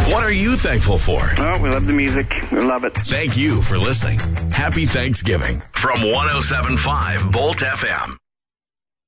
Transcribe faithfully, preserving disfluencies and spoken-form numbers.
What are you thankful for? Oh, we love the music. We love it. Thank you for listening. Happy Thanksgiving from one oh seven point five Bolt F M.